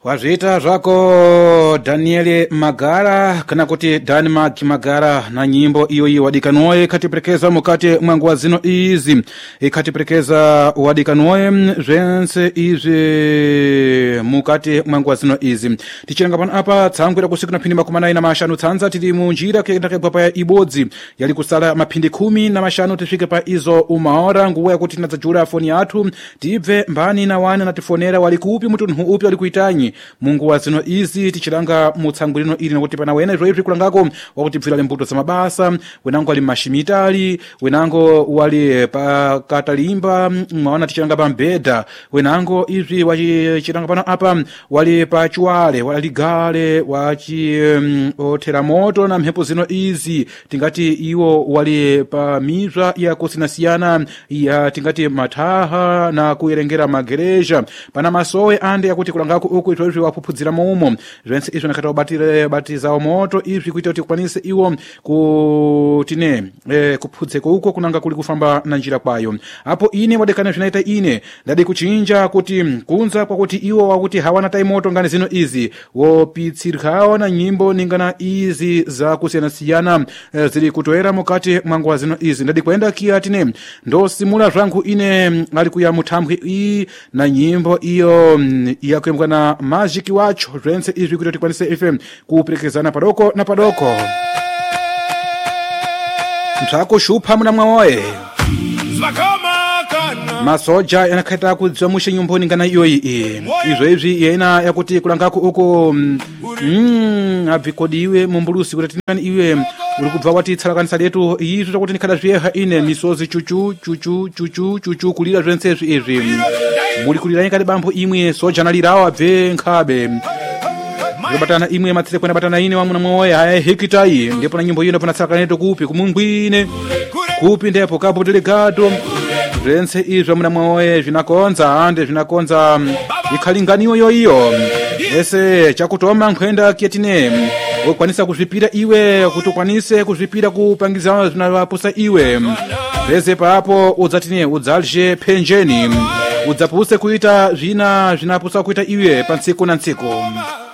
Wazita zvako Daniele Magara kana kuti Denmark Magara na nyimbo iyo wadikanoe katiprekeza mukati mwangu wazino izi katiprekeza wadikanoe zvense izi mukati mwangu wazino izi tichirenga pano apa tsangwira kusiku na phindi makumanayi na mashanu tsanza tili munjira kuyenda pa ibodzi yali kusala maphindi 10 na mashanu tifike pa izo umaora nguwa yakuti tinadzajula foni yathu tibve mbani na wana natifonera wali kupi mutunhu upi wali kuitanyi mungu wazino izi tichilanga mutsangulino ili nokuti pana wena izvo kulangako wakutibvira lembuto za mabasa wenango wali mashimitali wenango wali pa katalimba mwaona tichilanga pa mbeda wenango izvi wachilanga pano apa wali pa chwale wali gale wachi othera moto na mphepo zino izi tingati iwo wali pa mizwa ya kusinasiyana ya tingati mathaha na kuerengera magereja pana masowe ande yakuti kulangako uku izvi wapuphudzira mumo zvense izvo nakati wabatizawo moto izvi kuita kuti kukwanise iwo kutine kuphudzeko uko kunanga kuli kufamba na njira kwayo apo ine wadekana zvinaita ine ndadi kuchinja kuti kunza kwakuti iwo wakuti hawana tai moto ngani zino izi wopitsirikawo na nyimbo ningana izi za kusiyana-siyana zili kutoera mukati mwangu wa zino izi ndadi kuenda kia tine ndosimula zvangu ine ali kuya muthambwe iyi na nyimbo iyo yakuyembwa na Magic wacho zvense izvi kuti tikwanise ife kuperekezana padoko na padoko mtsvako shupha muna mwawoye masoja yanakhaita kudziwamusha nyumboni ngana iyoyi izvo izvi yena yakuti kulangako uko abvikodi iwe mumbulusi kuti tinani iwe uri kubva wati tsalakanisa letu izvo zvakuti nikhala zviyeha ine misozi chuchu kulira zvense izvi muri kulira nyakati bambo imwe soja nalirawo abve nkhabe batana imwe matsire kwena batana ine wamuna mwoye haya hekitai ndipo na nyimbo ino pana tsalakanito kupi kumungwine kupi ndipo kapo delegado zvense izvo muna mwoye zvinakonza ande zvinakonza ikhalinganiyo yoiyo ese chakutoma nkhwenda kietine ukwanisa kuzvipira iwe kuti ukwanise kuzvipira kupangiza zvinavapusa iwe veze papo udzatine udzalje penjeni udzapuse kuita zvinapusa kuita iwe pantsiku na ntsiku